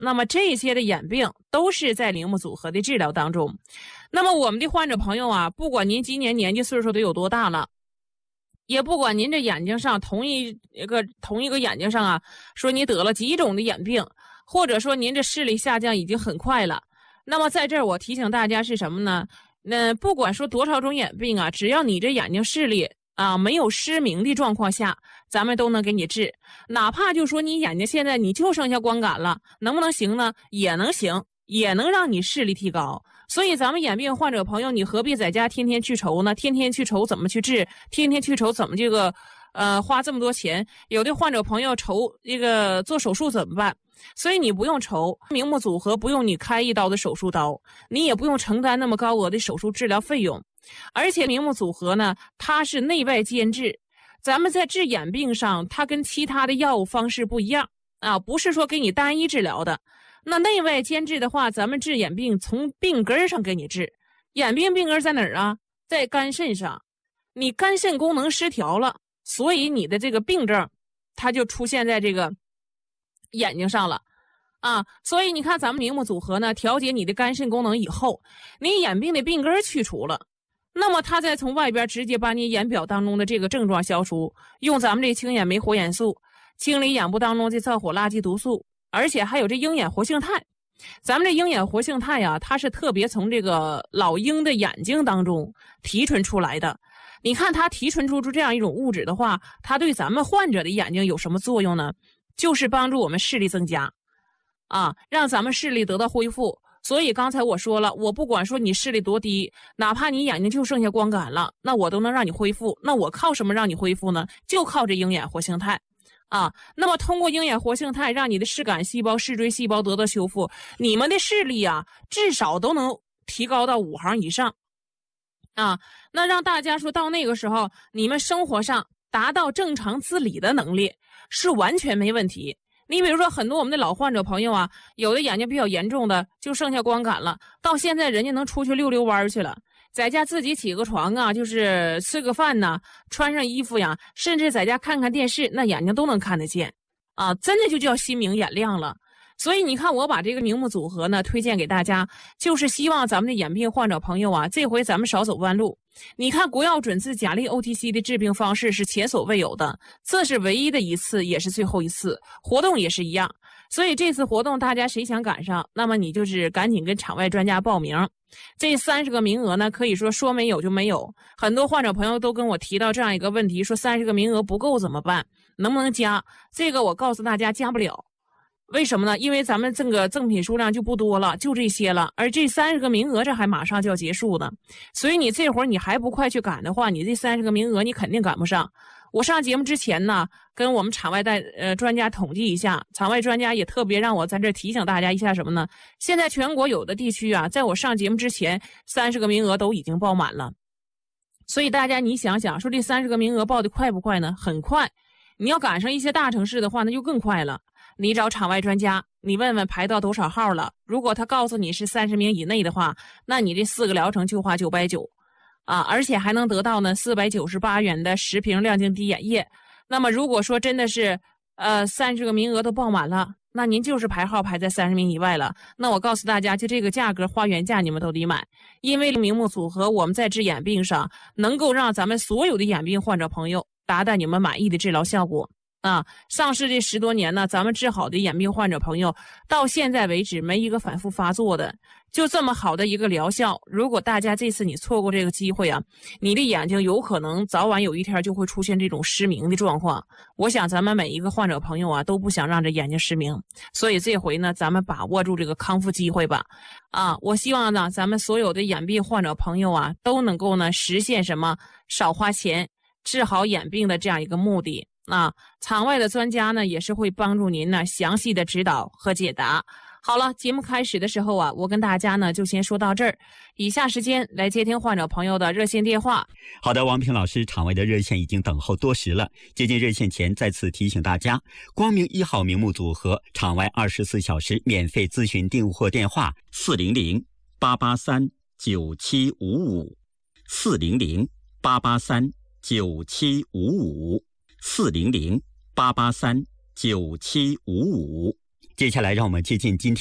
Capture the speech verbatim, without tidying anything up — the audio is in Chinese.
那么这些的眼病都是在明目组合的治疗当中。那么我们的患者朋友啊，不管您今年年纪岁数得有多大了，也不管您这眼睛上同一一个同一个眼睛上啊，说你得了几种的眼病，或者说您这视力下降已经很快了，那么在这儿我提醒大家是什么呢？那不管说多少种眼病啊，只要你这眼睛视力啊没有失明的状况下，咱们都能给你治。哪怕就说你眼睛现在你就剩下光感了，能不能行呢？也能行，也能让你视力提高。所以咱们眼病患者朋友，你何必在家天天去愁呢？天天去愁怎么去治，天天去愁怎么这个呃花这么多钱。有的患者朋友愁这个做手术怎么办？所以你不用愁，明目组合不用你开一刀的手术刀，你也不用承担那么高额的手术治疗费用。而且明目组合呢，它是内外兼治，咱们在治眼病上，它跟其他的药物方式不一样啊，不是说给你单一治疗的。那内外兼治的话，咱们治眼病从病根上给你治。眼病病根在哪儿啊？在肝肾上。你肝肾功能失调了，所以你的这个病症它就出现在这个眼睛上了啊。所以你看咱们明目组合呢，调节你的肝肾功能以后，你眼病的病根去除了，那么它再从外边直接把你眼表当中的这个症状消除，用咱们这清眼酶活眼素清理眼部当中的燥火垃圾毒素，而且还有这鹰眼活性肽。咱们这鹰眼活性肽呀、啊，它是特别从这个老鹰的眼睛当中提纯出来的。你看它提纯出出这样一种物质的话，它对咱们患者的眼睛有什么作用呢？就是帮助我们视力增加啊，让咱们视力得到恢复。所以刚才我说了，我不管说你视力多低，哪怕你眼睛就剩下光感了，那我都能让你恢复。那我靠什么让你恢复呢？就靠这鹰眼活性肽啊。那么通过鹰眼活性肽让你的视杆细胞、视锥细胞得到修复，你们的视力啊至少都能提高到五行以上啊。那让大家说到那个时候，你们生活上达到正常自理的能力是完全没问题。你比如说很多我们的老患者朋友啊，有的眼睛比较严重的就剩下光感了，到现在人家能出去溜溜弯去了，在家自己起个床啊，就是吃个饭呐，穿上衣服呀，甚至在家看看电视，那眼睛都能看得见啊，真的就叫心明眼亮了。所以你看我把这个明目组合呢推荐给大家，就是希望咱们的眼病患者朋友啊，这回咱们少走弯路。你看国药准字甲利 O T C 的治病方式是前所未有的，这是唯一的一次，也是最后一次，活动也是一样。所以这次活动大家谁想赶上，那么你就是赶紧跟场外专家报名。这三十个名额呢，可以说说没有就没有。很多患者朋友都跟我提到这样一个问题，说三十个名额不够怎么办？能不能加？这个我告诉大家加不了。为什么呢？因为咱们这个赠品数量就不多了，就这些了，而这三十个名额这还马上就要结束呢，所以你这会儿你还不快去赶的话，你这三十个名额你肯定赶不上。我上节目之前呢，跟我们场外带呃专家统计一下，场外专家也特别让我在这提醒大家一下什么呢？现在全国有的地区啊，在我上节目之前，三十个名额都已经报满了。所以大家你想想，说这三十个名额报的快不快呢？很快。你要赶上一些大城市的话，那就更快了。你找场外专家，你问问排到多少号了。如果他告诉你是三十名以内的话，那你这四个疗程就花九百九啊，而且还能得到呢四百九十八元的十瓶亮晶滴眼液。那么如果说真的是呃三十个名额都报满了，那您就是排号排在三十名以外了。那我告诉大家，就这个价格花原价你们都得买，因为明目组合我们在治眼病上能够让咱们所有的眼病患者朋友达到你们满意的治疗效果。啊，上市这十多年呢，咱们治好的眼病患者朋友，到现在为止没一个反复发作的，就这么好的一个疗效。如果大家这次你错过这个机会啊，你的眼睛有可能早晚有一天就会出现这种失明的状况。我想咱们每一个患者朋友啊，都不想让这眼睛失明，所以这回呢，咱们把握住这个康复机会吧。啊，我希望呢，咱们所有的眼病患者朋友啊，都能够呢实现什么少花钱治好眼病的这样一个目的。啊，场外的专家呢也是会帮助您呢详细的指导和解答。好了，节目开始的时候啊，我跟大家呢就先说到这儿，以下时间来接听患者朋友的热线电话。 好的，王平老师，场外的热线已经等候多时了。接近热线前，再次提醒大家，光明一号明目组合场外二十四小时免费咨询订货电话：四零零八八三九七五五，四零零八八三九七五五。四零零八八三九七五五。 接下来让我们接近今天